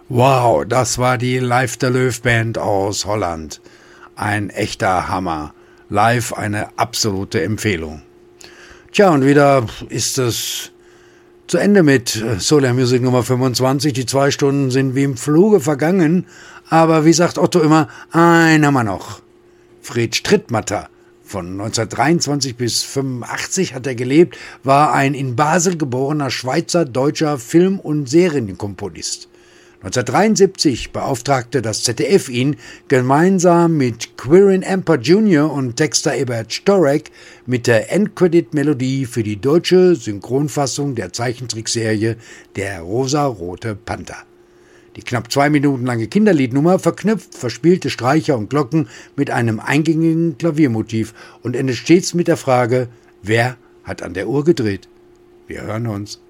Wow, das war die Live der Löw Band aus Holland. Ein echter Hammer. Live eine absolute Empfehlung. Tja, und wieder ist es zu Ende mit Solar Music Nummer 25. Die 2 Stunden sind wie im Fluge vergangen. Aber wie sagt Otto immer, einen haben wir noch. Fred Strittmatter. Von 1923 bis 1985 hat er gelebt, war ein in Basel geborener Schweizer-deutscher Film- und Serienkomponist. 1973 beauftragte das ZDF ihn gemeinsam mit Quirin Amper Jr. und Texter Ebert Storek mit der Endcredit-Melodie für die deutsche Synchronfassung der Zeichentrickserie Der rosa-rote Panther. Die knapp 2 Minuten lange Kinderliednummer verknüpft verspielte Streicher und Glocken mit einem eingängigen Klaviermotiv und endet stets mit der Frage, wer hat an der Uhr gedreht? Wir hören uns.